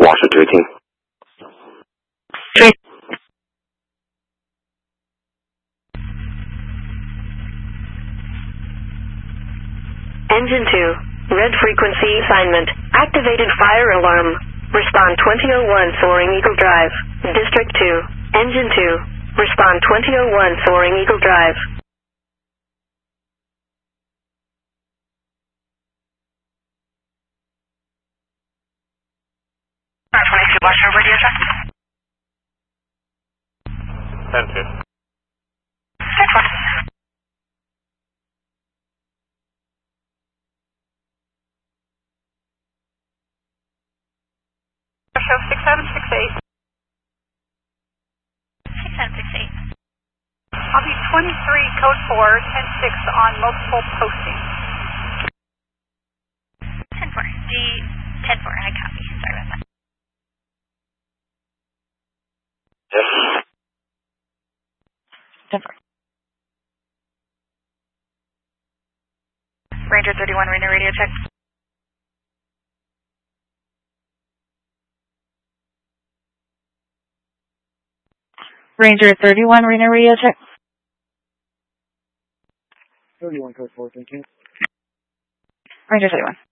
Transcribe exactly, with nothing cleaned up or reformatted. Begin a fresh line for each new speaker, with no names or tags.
Washer to eighteen.
Engine two, red frequency assignment, activated fire alarm. Respond twenty oh one Soaring Eagle Drive, District two, Engine two, respond twenty oh one Soaring Eagle Drive.
twenty-two, Washer, radio check.
ten two.
ten four. Show six seven six eight. six seven six eight. I'll be twenty-three, code four, ten six on multiple postings. ten four. G ten four, I copy. Sorry about that.
Yes.
ten four. Ranger thirty-one, Reno radio check.
Ranger thirty-one, Reno radio check.
thirty-one, code four, thank you.
Ranger thirty-one.